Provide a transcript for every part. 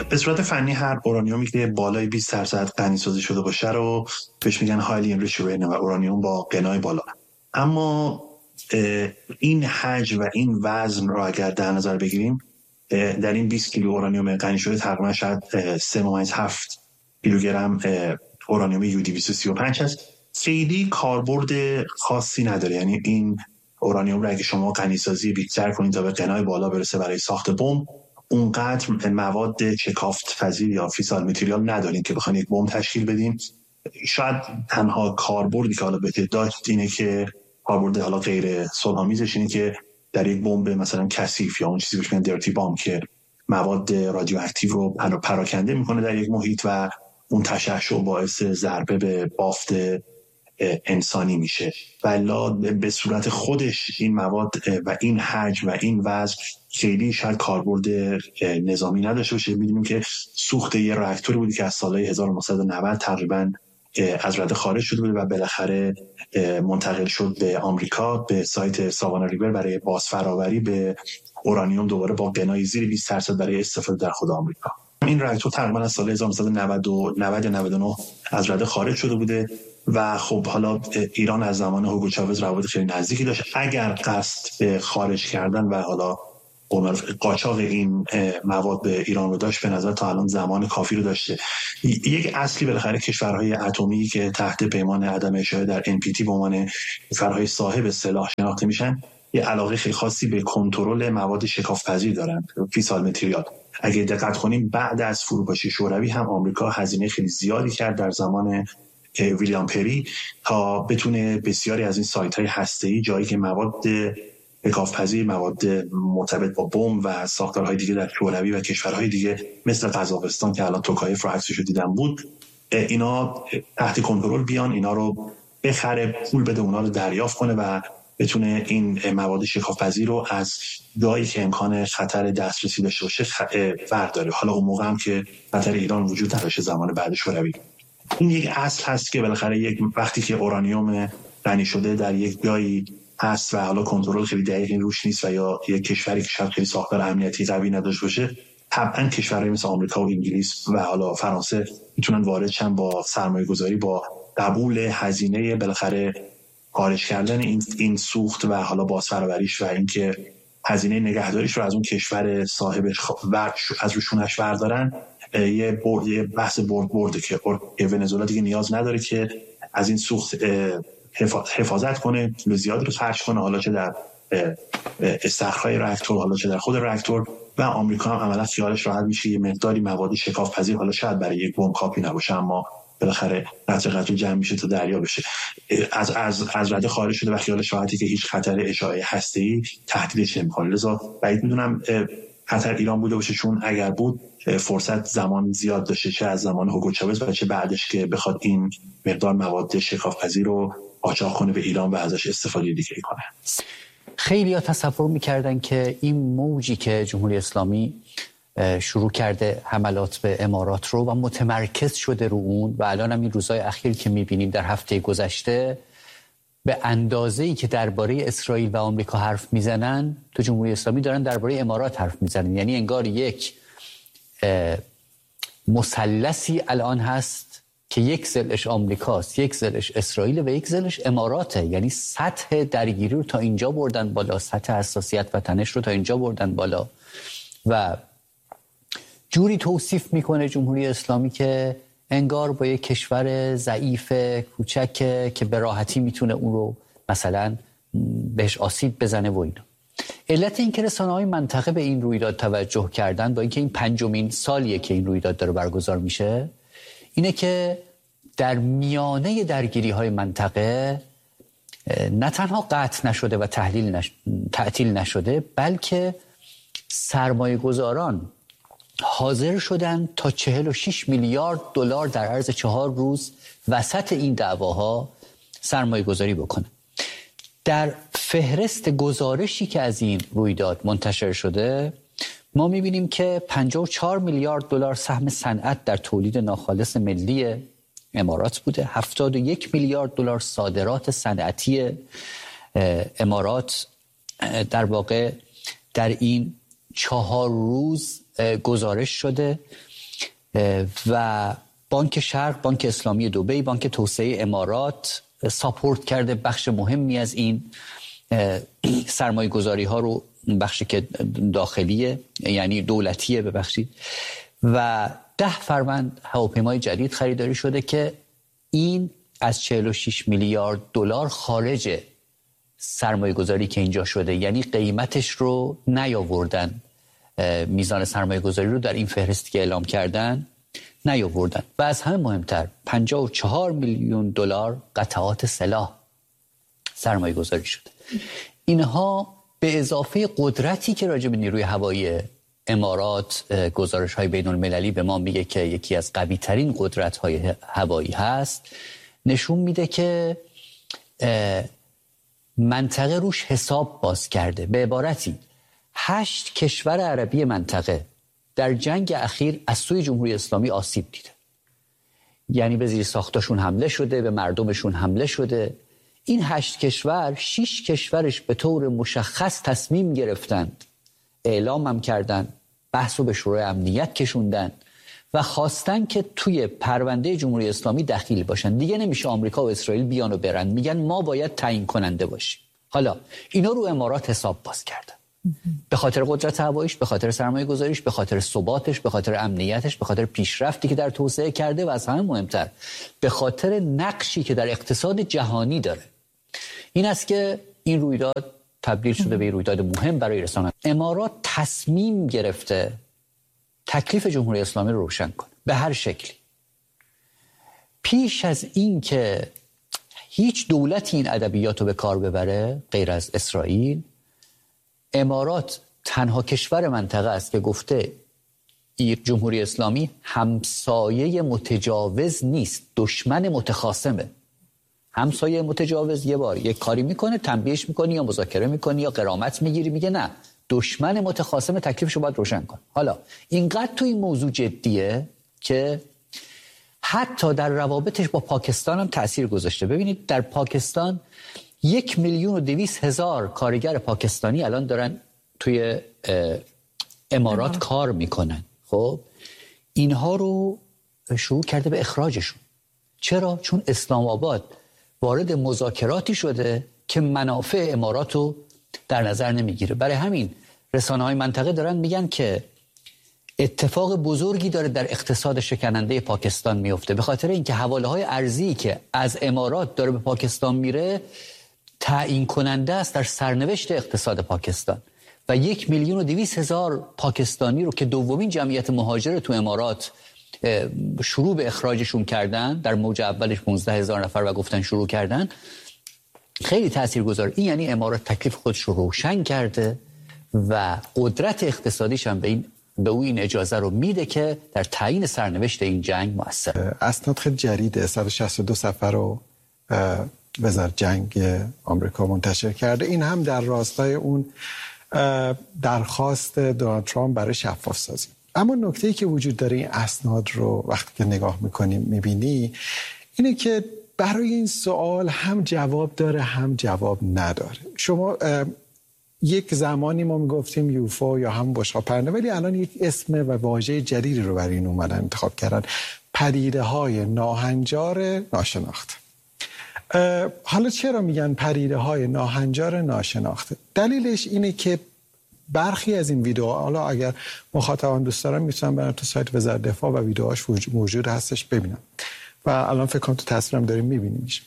به صورت فنی هر اورانیومی که بالای 20% غنی‌سازی شده باشه رو بهش میگن highly enriched uranium و اورانیوم با غنای بالا. اما این حجم و این وزن رو اگر در نظر بگیریم، در این 20 کیلو اورانیوم غنی شده تقریبا شاید 3.7 کیلوگرم اورانیوم یودی 235 هست. خیلی کاربرد خاصی نداره. یعنی این اورانیوم رو اگه شما غنی‌سازی بیشتر کنید تا به غنای بالا برسه برای ساخت بمب، اونقدر مواد شکافت پذیر یا فیسال متریال ندارین که بخواید یک بمب تشکیل بدین. شاید تنها کاربردی که حالا بهت داشت اینه که کاربرد حالا غیر صلح‌آمیزش اینه که در یک بمب مثلا کثیف یا اون چیزی بهش میگن درتی بامب که مواد رادیواکتیو رو پراکنده میکنه در یک محیط و اون تشعشع باعث ضربه به بافت انسانی میشه. ولی به صورت خودش این مواد و این حجم و این وزن خیلی شاید کاربرد نظامی نداشته باشه. می‌دونیم که سوخت یه راکتوری بودی که از سالهای 1990 تقریباً از رده خارج شده بود و بالاخره منتقل شد به آمریکا به سایت ساوانا ریور برای بازفراوری به اورانیوم دوباره با غنای زیر 20% برای استفاده در خود آمریکا. این راکتور تقریبا از سال 1990 یا 99 از رده خارج شده بوده و خب حالا ایران از زمان هوگو چاوز روابط خیلی نزدیکی داشت. اگر قصد به خارج کردن و حالا قاچاق این مواد به ایران رو داشت، به نظر تا الان زمان کافی رو داشته. یک اصلی بالاخره کشورهای اتمی که تحت پیمان عدم اشاعه در NPT به عنوان کشورهای صاحب سلاح شناخته میشن یه علاقه خیلی خاصی به کنترل مواد شکاف‌پذیر دارن، فیسال متریال. اگه دقت کنیم بعد از فروپاشی شوروی هم آمریکا هزینه خیلی زیادی کرد در زمان ویلیام پری تا بتونه بسیاری از این سایت‌های هسته‌ای، جایی که مواد شکاف‌پذیر، مواد مرتبط با بمب و ساختارهای دیگه در شوروی و کشورهای دیگه مثل قزاقستان که الان توکایف رو عکسشو دیدم بود، اینا تحت کنترل بیان، اینا رو بخره، پول بده، اونا رو دریافت کنه و بتونه این مواد شکاف‌پذیر رو از جایی که امکان خطر دسترسی داشته باشه برداره. حالا اون موقع هم که خطر ایران وجود نداشت زمان بعد شوروی. این یک اصل هست که بالاخره یک وقتی که اورانیوم غنی شده در یک جایی هست و حالا کنترل خیلی دقیقی روش نیست و یا یک کشوری که شاید خیلی ساختار امنیتی قوی نداشته باشه، طبعا کشورهای مثل آمریکا و انگلیس و حالا فرانسه میتونن وارد شن با سرمایه‌گذاری، با قبول هزینه بالاخره خارج کردن این سوخت و حالا بازفراوریش و اینکه هزینه نگهداریش رو از اون کشور صاحبش از روشونش بردارن. یه بحث برده که ونزوئلا دیگه نیاز نداره که از این سوخت حفاظت کنه، پول زیاد رو خرج کنه، حالا چه در استخرهای راکتور، حالا چه در خود راکتور. و آمریکا هم عملا خیالش راحت میشه یه مقداری مواد شکاف‌پذیر، حالا شاید برای یک بمب کافی نباشه، اما بالاخره قطره جمع میشه تا دریا بشه، از رده خارج شده و خیالش راحتی که هیچ خطر اشعاع هسته‌ای تهدیدش نمی‌کنه. لذا بعید میدونم خطر ایران بوده باشه، چون اگر بود فرصت زمان زیاد داشته، چه از زمان هوگو چاوز و چه بعدش، که بخواد این مقدار مواد شکاف‌پذیر رو قاچاق کنه به ایران و ازش استفاده دیگه کنه. خیلی‌ها تصور می‌کردن که این موجی که جمهوری اسلامی شروع کرده حملات به امارات رو و متمرکز شده رو اون و الان هم این روزهای اخیر که می‌بینیم در هفته گذشته به اندازه‌ای که درباره اسرائیل و آمریکا حرف میزنن، تو جمهوری اسلامی دارن درباره امارات حرف میزنن. یعنی انگار یک مثلثی الان هست که یک ضلعش آمریکاست، یک ضلعش اسرائیل و یک ضلعش اماراته. یعنی سطح درگیری رو تا اینجا بردن بالا، سطح حساسیت و تنش رو تا اینجا بردن بالا و جوری توصیف میکنه جمهوری اسلامی که انگار با یک کشور ضعیف کوچک که به راحتی میتونه اون رو مثلا بهش آسیب بزنه و اینا. علت این که رسانه‌های منطقه به این رویداد توجه کردن، با اینکه این 5مین سالیه که این رویداد داره برگزار میشه، اینه که در میانه درگیری‌های منطقه نه تنها قطع نشده و تعطیل نشده، بلکه سرمایه‌گذاران حاضر شدن تا 46 میلیارد دلار در عرض 4 روز وسط این دعواها سرمایه گذاری بکنن. در فهرست گزارشی که از این رویداد منتشر شده ما میبینیم که 54 میلیارد دلار سهم صنعت در تولید ناخالص ملی امارات بوده، 71 میلیارد دلار صادرات صنعتی امارات در واقع در این 4 روز گزارش شده و بانک شرق، بانک اسلامی دبی، بانک توسعه امارات ساپورت کرده بخش مهمی از این سرمایه گذاری ها رو، بخشی که داخلیه یعنی دولتیه ببخشید، و 10 فروند هواپیمای جدید خریداری شده که این از 46 میلیارد دلار خارج سرمایه گذاری که اینجا شده، یعنی قیمتش رو نیاوردن، میزان سرمایه گذاری رو در این فهرستی که اعلام کردن نیاوردن. و از همه مهمتر 54 میلیون دلار قطعات سلاح سرمایه گذاری شده. اینها به اضافه قدرتی که راجع به نیروی هوایی امارات گزارش های بین المللی به ما میگه که یکی از قوی ترین قدرت های هوایی هست، نشون میده که منطقه روش حساب باز کرده. به عبارتی 8 کشور عربی منطقه در جنگ اخیر از سوی جمهوری اسلامی آسیب دیده، یعنی به زیر ساختاشون حمله شده، به مردمشون حمله شده. این 8 کشور 6 کشورش به طور مشخص تصمیم گرفتند، اعلام هم کردن، بحثو به شورای امنیت کشوندن و خواستن که توی پرونده جمهوری اسلامی دخیل باشن. دیگه نمیشه آمریکا و اسرائیل بیان و برن، میگن ما باید تعیین کننده باشیم. حالا اینا رو امارات حساب باز کردن، به خاطر قدرت هواییش، به خاطر سرمایه گذاریش، به خاطر ثباتش، به خاطر امنیتش، به خاطر پیشرفتی که در توسعه کرده و از همه مهمتر به خاطر نقشی که در اقتصاد جهانی داره. این است که این رویداد تبدیل شده به رویداد مهم برای رسانه. امارات تصمیم گرفته تکلیف جمهوری اسلامی رو روشن کنه به هر شکلی. پیش از این که هیچ دولتی این ادبیات رو به کار ببره غیر از اسرائیل، امارات تنها کشور منطقه است که گفته جمهوری اسلامی همسایه متجاوز نیست، دشمن متخاصمه. همسایه متجاوز یه بار یک کاری میکنه، تنبیهش میکنی یا مذاکره میکنی یا غرامت میگیری، میگه نه، دشمن متخاصم، تکلیفشو باید روشن کن. حالا اینقدر تو این موضوع جدیه که حتی در روابطش با پاکستان هم تأثیر گذاشته. ببینید در پاکستان 1,200,000 کارگر پاکستانی الان دارن توی امارات کار میکنن. خب اینها رو شروع کرده به اخراجشون. چرا؟ چون اسلام آباد وارد مذاکراتی شده که منافع امارات رو در نظر نمیگیره. برای همین رسانه‌های منطقه دارن میگن که اتفاق بزرگی داره در اقتصاد شکننده پاکستان میفته، به خاطر اینکه حواله‌های ارزی که از امارات داره به پاکستان میره تعیین کننده است در سرنوشت اقتصاد پاکستان. و 1,200,000 پاکستانی رو که دومین جمعیت مهاجر تو امارات شروع به اخراجشون کردن، در موج اولش 15,000 نفر و گفتن شروع کردن، خیلی تاثیرگذار. این یعنی امارات تکلیف خودش رو روشن کرده و قدرت اقتصادیش هم به او این اجازه رو میده که در تعیین سرنوشت این جنگ مؤثر. اسناد خیلی جدیده، 162 صفحه رو وزارت جنگ آمریکا منتشر کرده. این هم در راستای اون درخواست دونالد ترامپ برای شفاف سازی. اما نکته‌ای که وجود داره این اسناد رو وقتی که نگاه می‌کنیم می‌بینی اینه که برای این سوال هم جواب داره هم جواب نداره. شما یک زمانی ما میگفتیم یوفو یا هم بشقاب‌پرنده، ولی الان یک اسم و واژه جدیدی رو برای این اومدن انتخاب کردن، پدیده‌های ناهنجار ناشناخته. حالا چرا میگن پدیده‌های ناهنجار ناشناخته؟ دلیلش اینه که برخی از این ویدیوها، حالا اگر مخاطبان دوست دارن میتونن برن تو سایت وزارت دفاع و ویدیوهاش موجود هستش ببینن و الان فکر کنم تو تصویرم داریم میبینیمش.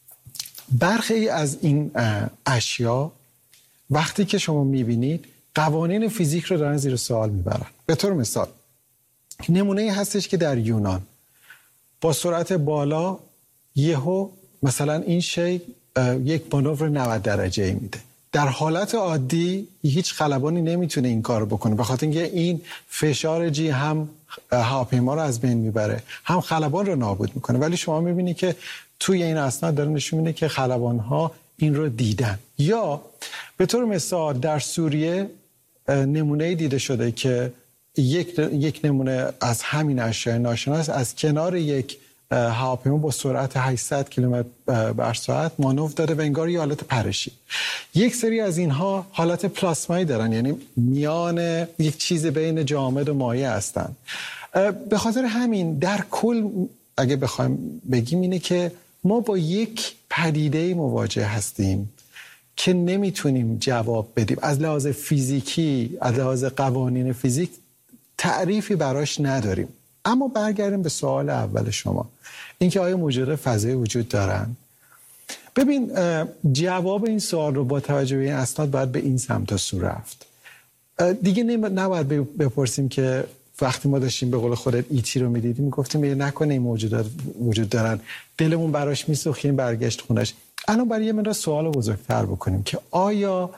برخی از این اشیا وقتی که شما میبینید قوانین فیزیک رو دارن زیر سوال میبرن. به طور مثال نمونه‌ای هستش که در یونان با سرعت بالا یهو مثلا این شی یک مانور 90 درجه میده. در حالت عادی هیچ خلبانی نمیتونه این کار بکنه، به خاطر اینکه این فشار جی هم هواپیما رو از بین میبره هم خلبان رو نابود میکنه. ولی شما میبینی که توی این اسناد داره نشون میده که خلبان ها این رو دیدن. یا به طور مثال در سوریه نمونه دیده شده که یک نمونه از همین اشیاء ناشناس از کنار یک هواپیما با سرعت 800 کیلومتر بر ساعت مانور داره و انگار یه حالت پرشی. یک سری از اینها حالت پلاسمایی دارن، یعنی میان یک چیز بین جامد و مایع هستن. به خاطر همین در کل اگه بخوایم بگیم اینه که ما با یک پدیده مواجه هستیم که نمیتونیم جواب بدیم. از لحاظ فیزیکی، از لحاظ قوانین فیزیک تعریفی براش نداریم. اما برگردیم به سوال اول شما، اینکه آیا موجودات فضایی وجود دارن؟ ببین، جواب این سوال رو با توجه به این اسناد باید به این سمت و سو رفت. دیگه نباید بپرسیم که وقتی ما داشتیم به قول خودت ایتی رو میدیدیم میگفتیم نکنه این موجودات وجود دارن، دلمون براش میسوخیم برگشت خونش. الان برای یه مقدار سوال بزرگتر بکنیم که آیا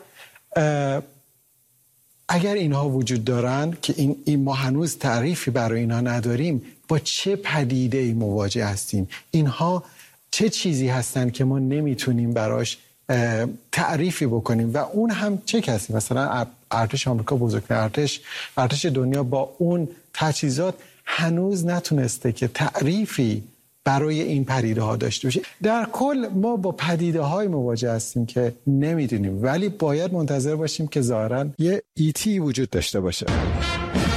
اگر اینها وجود دارن که این ما هنوز تعریفی برای اینها نداریم، با چه پدیده‌ای مواجه هستیم؟ اینها چه چیزی هستن که ما نمیتونیم براش تعریفی بکنیم و اون هم چه کسی؟ مثلا ارتش آمریکا، بزرگترین ارتش دنیا، با اون تجهیزات هنوز نتونسته که تعریفی برای این پدیده ها داشته باشه. در کل ما با پدیده های مواجه هستیم که نمیدونیم، ولی باید منتظر باشیم که ظاهراً یه ایتی وجود داشته باشه.